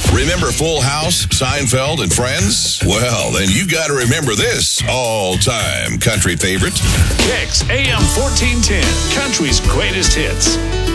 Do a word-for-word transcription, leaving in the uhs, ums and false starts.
Remember Full House, Seinfeld, and Friends? Well, then you got to remember this all-time country favorite. Kicks A M fourteen ten, country's greatest hits.